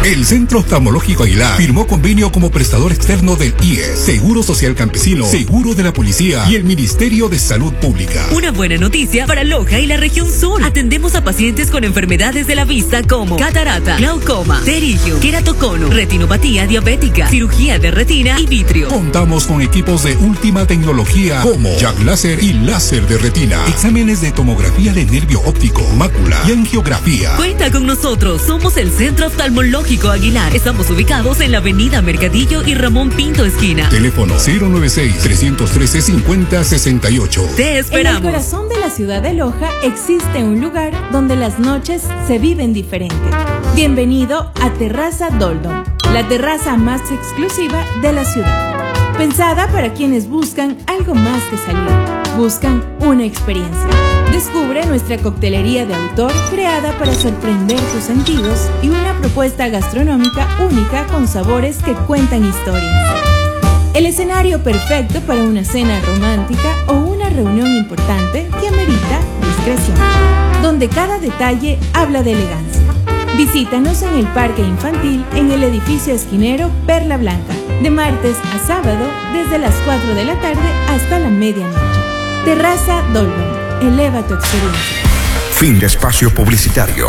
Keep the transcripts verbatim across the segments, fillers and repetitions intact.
El Centro Oftalmológico Aguilar firmó convenio como prestador externo del I E S, Seguro Social Campesino, Seguro de la Policía y el Ministerio de Salud Pública. Una buena noticia para Loja y la región sur. Atendemos a pacientes con enfermedades de la vista como catarata, glaucoma, pterigio, queratocono, retinopatía diabética, cirugía de retina y vitrio. Contamos con equipos de última tecnología como Jack Láser y láser de retina, exámenes de tomografía de nervio óptico, mácula y angiografía. Cuenta con nosotros, somos el Centro Oftalmológico Aguilar. Estamos ubicados en la avenida Mercadillo y Ramón Pinto esquina. Teléfono cero nueve seis, tres uno tres, cinco cero seis ocho. Te esperamos. En el corazón de la ciudad de Loja existe un lugar donde las noches se viven diferente. Bienvenido a Terraza Doldom, la terraza más exclusiva de la ciudad. Pensada para quienes buscan algo más que salir, buscan una experiencia. Descubre nuestra coctelería de autor creada para sorprender tus sentidos y una propuesta gastronómica única con sabores que cuentan historias. El escenario perfecto para una cena romántica o una reunión importante que amerita discreción, donde cada detalle habla de elegancia. Visítanos en el Parque Infantil en el edificio esquinero Perla Blanca, de martes a sábado desde las cuatro de la tarde hasta la medianoche. Terraza Doldom, eleva tu experiencia. Fin de espacio publicitario.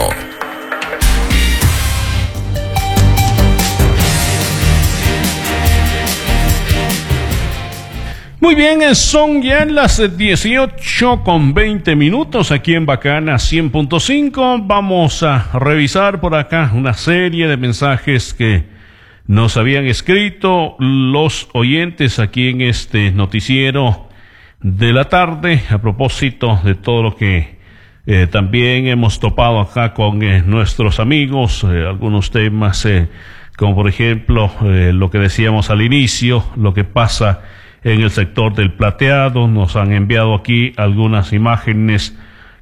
Muy bien, son ya las dieciocho con veinte minutos aquí en Bacana cien punto cinco. Vamos a revisar por acá una serie de mensajes que nos habían escrito los oyentes aquí en este noticiero de la tarde, a propósito de todo lo que eh, también hemos topado acá con eh, nuestros amigos, eh, algunos temas eh, como por ejemplo eh, lo que decíamos al inicio, lo que pasa en el sector del plateado. Nos han enviado aquí algunas imágenes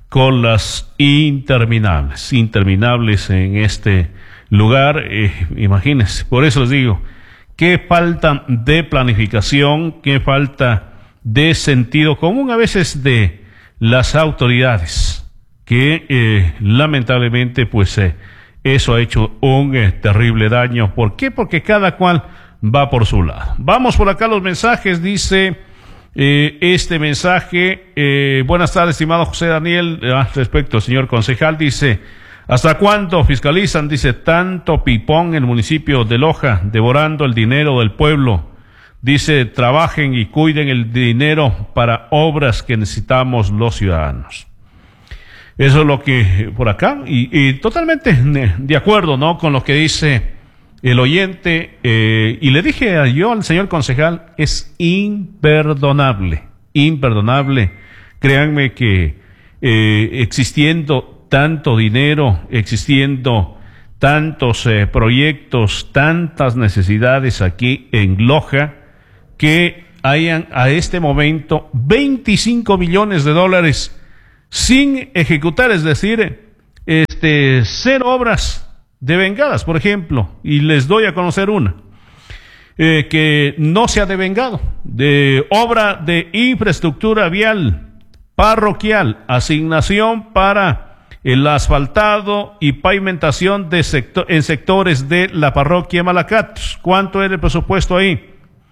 colas interminables, interminables en este lugar. Eh, imagínense, por eso les digo, qué falta de planificación, qué falta de sentido común a veces de las autoridades, que eh, lamentablemente pues eh, eso ha hecho un eh, terrible daño. ¿Por qué? Porque cada cual va por su lado. Vamos por acá los mensajes. Dice eh, este mensaje, eh, buenas tardes, estimado José Daniel, eh, respecto al señor concejal, dice, ¿hasta cuándo fiscalizan? Dice, tanto pipón en el municipio de Loja, devorando el dinero del pueblo. Dice, trabajen y cuiden el dinero para obras que necesitamos los ciudadanos. Eso es lo que por acá, y, y totalmente de acuerdo, ¿no?, con lo que dice el oyente, eh, y le dije a yo al señor concejal, es imperdonable, imperdonable. Créanme que eh, existiendo tanto dinero, existiendo tantos eh, proyectos, tantas necesidades aquí en Loja, que hayan a este momento veinticinco millones de dólares sin ejecutar, es decir, este, cero obras devengadas, por ejemplo, y les doy a conocer una, eh, que no se ha devengado, de obra de infraestructura vial parroquial, asignación para el asfaltado y pavimentación de sector, en sectores de la parroquia Malacatos. ¿Cuánto era el presupuesto ahí?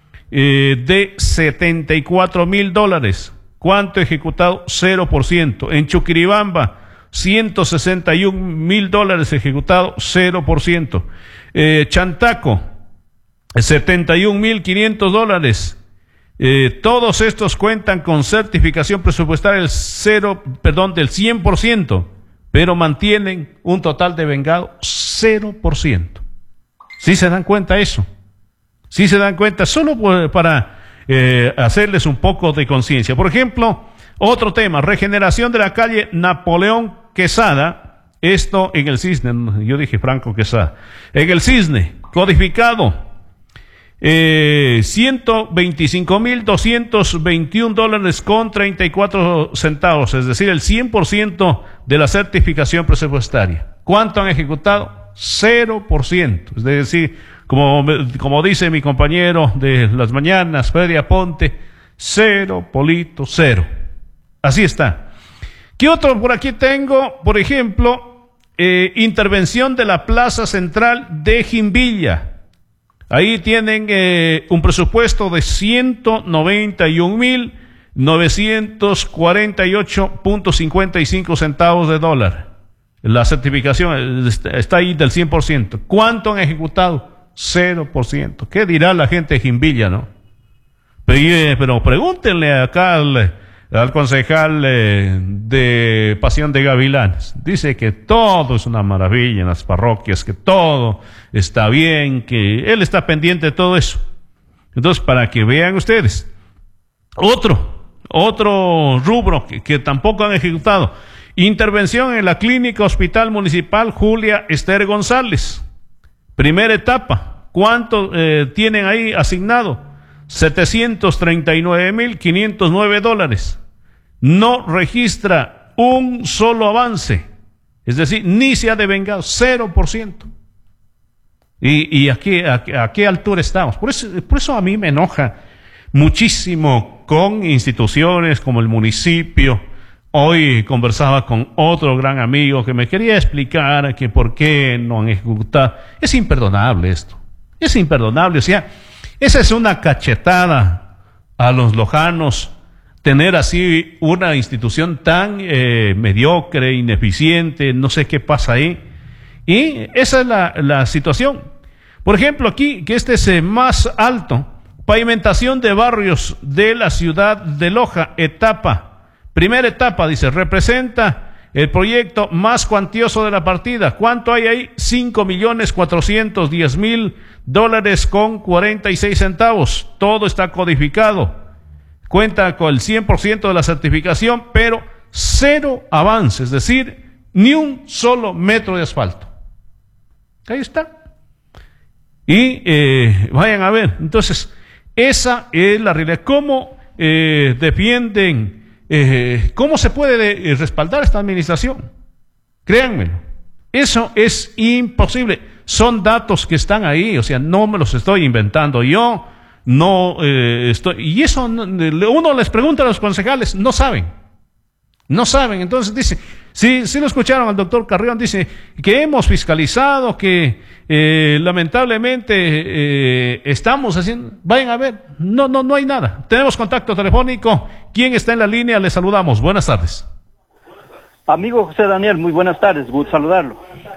Eh, de setenta y cuatro mil dólares. ¿Cuánto ejecutado? cero por ciento. En Chuquiribamba, ciento sesenta y un mil dólares ejecutado, cero por ciento. Eh, Chantaco, setenta y un mil quinientos dólares. Eh, todos estos cuentan con certificación presupuestaria del cero, perdón, del cien por ciento, pero mantienen un total de vengado cero por ciento. ¿Sí se dan cuenta eso? ¿Sí se dan cuenta? Solo por, para eh, hacerles un poco de conciencia. Por ejemplo, otro tema, regeneración de la calle Napoleón Quesada, esto en el Cisne, yo dije Franco Quesada, en el Cisne, codificado, eh, ciento veinticinco mil doscientos veintiún dólares con treinta y cuatro centavos, es decir, el cien por ciento de la certificación presupuestaria. ¿Cuánto han ejecutado? cero por ciento, es decir, como, como dice mi compañero de las mañanas, Freddy Aponte, cero, Polito, cero. Así está. ¿Qué otro por aquí tengo? Por ejemplo, eh, intervención de la Plaza Central de Jimbilla. Ahí tienen eh, un presupuesto de ciento noventa y un mil novecientos cuarenta y ocho punto cincuenta y cinco centavos de dólar. La certificación está ahí del cien por ciento. ¿Cuánto han ejecutado? cero por ciento. ¿Qué dirá la gente de Jimbilla, no? Pero, pero pregúntenle acá al, al concejal eh, de Pasión de Gavilanes. Dice que todo es una maravilla en las parroquias, que todo está bien, que él está pendiente de todo eso. Entonces, para que vean ustedes, otro, otro rubro que, que tampoco han ejecutado, intervención en la Clínica Hospital Municipal Julia Esther González. Primera etapa, ¿cuánto eh, tienen ahí asignado? setecientos treinta y nueve mil quinientos nueve dólares. No registra un solo avance, es decir, ni se ha devengado, cero por ciento. ¿Y, y a, qué, a, a qué altura estamos? Por eso, por eso a mí me enoja muchísimo con instituciones como el municipio. Hoy conversaba con otro gran amigo que me quería explicar que por qué no han ejecutado. Es imperdonable esto, es imperdonable, o sea, esa es una cachetada a los lojanos, tener así una institución tan eh, mediocre, ineficiente, no sé qué pasa ahí. Y esa es la, la situación. Por ejemplo, aquí, que este es eh, más alto, pavimentación de barrios de la ciudad de Loja, etapa. Primera etapa, dice, representa el proyecto más cuantioso de la partida. ¿Cuánto hay ahí? cinco millones cuatrocientos diez mil dólares con cuarenta y seis centavos. Todo está codificado. Cuenta con el cien por ciento de la certificación, pero cero avance, es decir, ni un solo metro de asfalto. Ahí está. Y eh, vayan a ver. Entonces, esa es la realidad. ¿Cómo eh, defienden? Eh, ¿Cómo se puede eh, respaldar esta administración? Créanmelo, eso es imposible. Son datos que están ahí, o sea, no me los estoy inventando yo, no eh, estoy, y eso uno les pregunta a los concejales, no saben, no saben. Entonces dice, sí, sí lo escucharon al doctor Carrión, dice que hemos fiscalizado, que eh, lamentablemente eh, estamos haciendo, vayan a ver, no, no, no hay nada. Tenemos contacto telefónico. ¿Quién está en la línea? Le saludamos. Buenas tardes. Amigo José Daniel, muy buenas tardes, gusto saludarlo.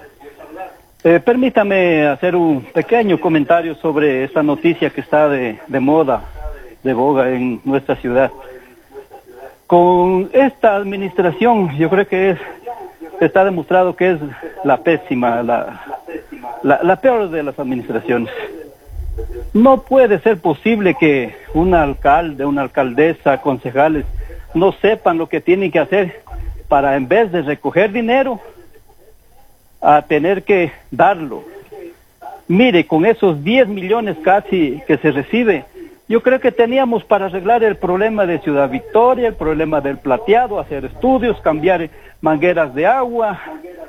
Eh, permítame hacer un pequeño comentario sobre esta noticia que está de, de moda, de boga en nuestra ciudad. Con esta administración, yo creo que es, está demostrado que es la pésima, la, la, la peor de las administraciones. No puede ser posible que un alcalde, una alcaldesa, concejales, no sepan lo que tienen que hacer para, en vez de recoger dinero, a tener que darlo. Mire, con esos diez millones casi que se recibe, yo creo que teníamos para arreglar el problema de Ciudad Victoria, el problema del plateado, hacer estudios, cambiar mangueras de agua,